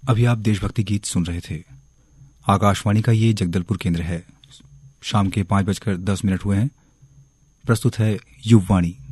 अभी आप देशभक्ति गीत सुन रहे थे। आकाशवाणी का ये जगदलपुर केंद्र है। शाम के 5:10 हुए हैं। प्रस्तुत है युववाणी।